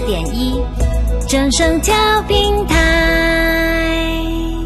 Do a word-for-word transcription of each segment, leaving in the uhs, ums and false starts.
点一，正声调频台。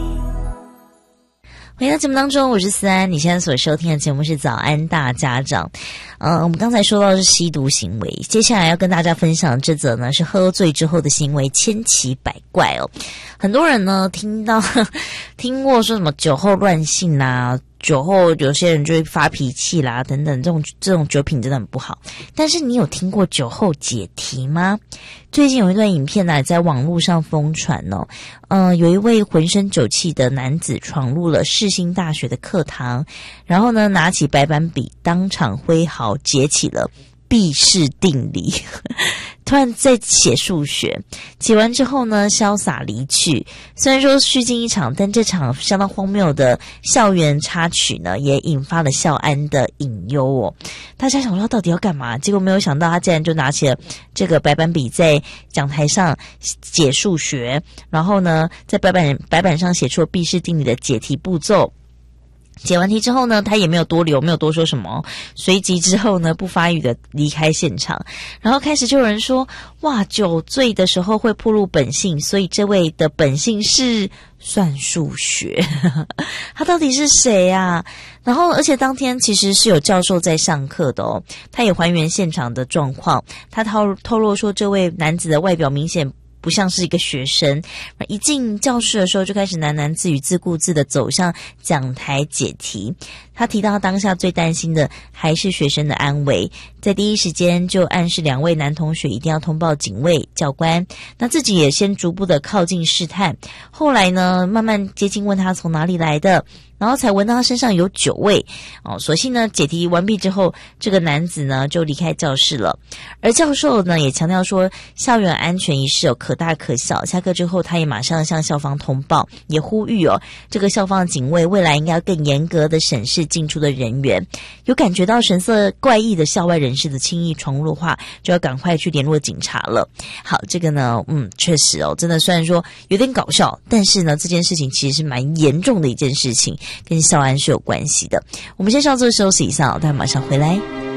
回到节目当中，我是思安，你现在所收听的节目是早安大家长。呃，我们刚才说到的是吸毒行为，接下来要跟大家分享这则呢是喝醉之后的行为千奇百怪哦。很多人呢听到听过说什么酒后乱性啊，酒后有些人就会发脾气啦等等，这种这种酒品真的很不好。但是你有听过酒后解题吗？最近有一段影片呢在网络上疯传哦，呃，有一位浑身酒气的男子闯入了世新大学的课堂，然后呢拿起白板笔当场挥毫解起了毕氏定理，突然在写数学，解完之后呢潇洒离去。虽然说虚惊一场，但这场相当荒谬的校园插曲呢也引发了校安的隐忧哦。大家想说他到底要干嘛，结果没有想到他竟然就拿起了这个白板笔在讲台上解数学，然后呢在白板白板上写出了毕氏定理的解题步骤。解完题之后呢，他也没有多留，没有多说什么，随即之后呢不发语的离开现场。然后开始就有人说，哇，酒醉的时候会暴露本性，所以这位的本性是算数学。他到底是谁啊？然后而且当天其实是有教授在上课的哦，他也还原现场的状况。他透透露说，这位男子的外表明显不像是一个学生，一进教室的时候就开始喃喃自语，自顾自的走向讲台解题。他提到当下最担心的还是学生的安危，在第一时间就暗示两位男同学一定要通报警卫教官，那自己也先逐步的靠近试探，后来呢慢慢接近问他从哪里来的，然后才闻到他身上有酒味哦。所幸呢解题完毕之后，这个男子呢就离开教室了。而教授呢也强调说，校园安全一事有可大可小，下课之后他也马上向校方通报，也呼吁哦这个校方警卫未来应该要更严格的审视进出的人员，有感觉到神色怪异的校外人士的轻易闯入的话，就要赶快去联络警察了。好，这个呢嗯确实哦，真的虽然说有点搞笑，但是呢这件事情其实是蛮严重的一件事情，跟校安是有关系的。我们先稍作休息一下，待会马上回来。